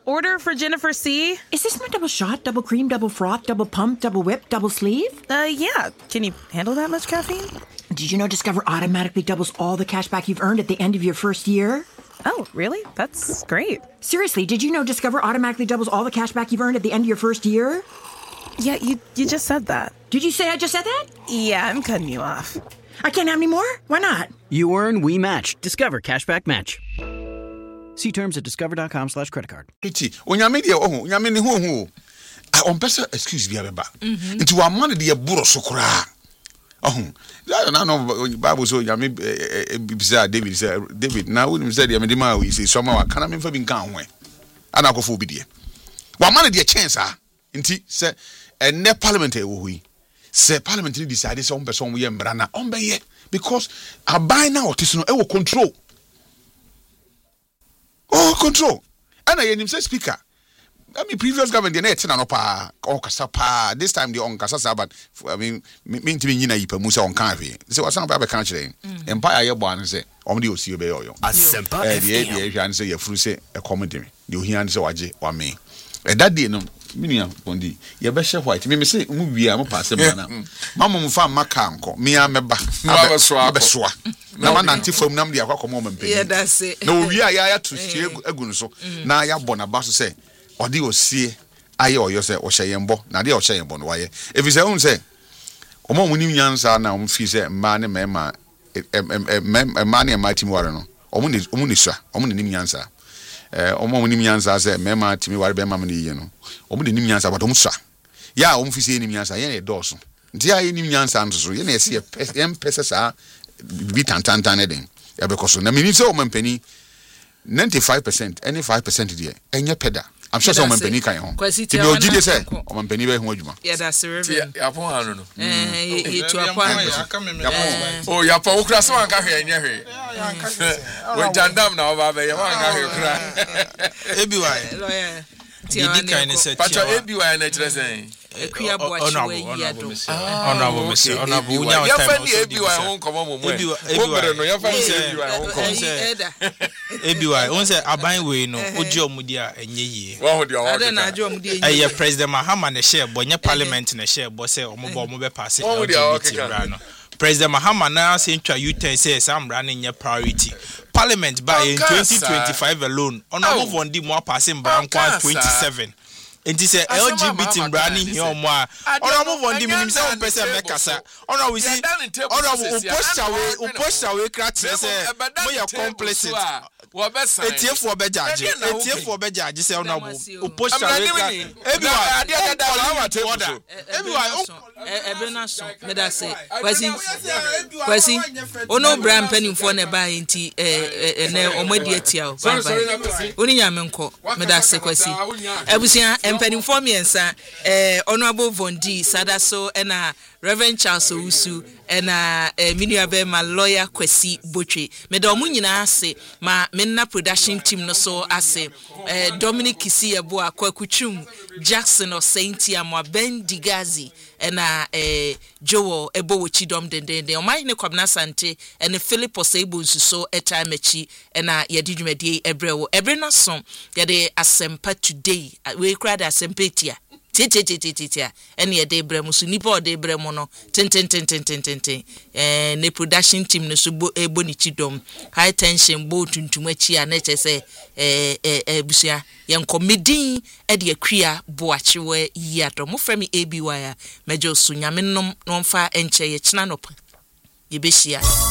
order for Jennifer C. Is this my double shot, double cream, double froth, double pump, double whip, double sleeve? Yeah. Can you handle that much caffeine? Did you know Discover automatically doubles all the cash back you've earned at the end of your first year? Oh, really? That's great. Seriously, did you know Discover automatically doubles all the cash back you've earned at the end of your first year? Yeah, you just said that. Did you say I just said that? Yeah, I'm cutting you off. I can't have any more? Why not? You earn, we match. Discover Cashback Match. See terms at discover.com/creditcard. Onyame de onyame ne ho on person excuse be abeba. Nti wa man de buro so kura. Na no Bible so onyame bisa David na woni say de me de ma we say so ma wa kana me fa bi nkan ho. Ana akofo bi de. Wa man de chance ah. Nti say ene parliament e wo hui. Say parliament ni decide say on person we mbra na on be ye because abai na otis no e wo control. Oh, control. And I hear him say speaker. I mean, previous government, they never no pa pa. This time they on kasa but I mean, me to me na ipa musa on canvey. So what's not about country? Empire ye born say, omdi osi obe yo. Asempa. The answer ye fru say a comedy. You hear answer waje wa me. That day no minia bondi. Ye be share white. Me say mu wi am pass me na. Mama mu fa maka anko. Me ameba. Abesoa. Na ma nante fam nam de akwa komo mpeni. Yeah, that's it. Na owi ya to sie agun so. Na ya bona ba so say odi osie aye oyo say o hyeyembo. Na de o hyeyembo no waye. If you say un say omo munim nyansa na fi say ma ne mema ma ne ma timi ware no. Omo ne sua. Omo ne nim nyansa. Omo munim nyansa say mema timi ware be ma me ye no. Omo de nim nyansa but omo sua. Ya omo fi say nim nyansa ye na do so. Nti aye nim nyansa nso so ye na ese ye pese sa bi tantantan den ya bekoso na mini say o mampani 95% any 5% there enye peda I'm sure some mampani kan ho ti be ogide say o mampani be ho adwuma yeah that's reverend ya pon hanu no ye tu apon oh ya pon ukra so anka hwe enye hwe we jandam na oba be ya anka hwe ukra ebi why Didi kind say pacho ebi why na kire say Ekuya boachiwe yado. Honorable Mr. Honorable Unya ya fa ni ebi wa ho komo mo mo ebi no ya fa ni ebi wa ho komo ebi wa won say aban we no oji omudi a enye yie wa ho de o ade na ajo omudi enye President Mahama na share bo nye parliament na share bo say omo be pass it President Mahama na say ntwa U10 say samra na nye priority parliament by in 2025 alone honorable Vondi mo pass mbra nkwa 27 Enti say LGBT brani here omo a honorable Vondi minim say person make kasa honorable we see honorable post away crack say we are complicit etiefo be judge say honorable post away crack everyone ebena so me da say kwasi ono bra mpanimfo na ba enti ene omadi atia o bye oni nyame nko me da say kwasi ebusia mpanimfo miensa honorable Vondi Sadaso ena Reverend Charles Owusu ena minuabe ma lawyer Kwesi Botwe me da omu nyina ase ma menna production team no so ase Dominic Kisi ebo akwakuchum Jackson or Saintia mo Ben Digazi ena Jowo ebo wochi dom dendende o mai ne kwabna sante ene Philip Oseibo nsuso etime chi ena yedi dwumadi ebrewo ebrena som yede asempa today we crowd asempetia titia ene yede ebremu so nipa ode ebremu no ten ne production team no so ebo ni chidom high tension bo tuntum achi a na chese busia yen comedy e de akua bo achiwe yiato mo frame ABY a mejo so nyame no mfa enche ye china no pa ye behia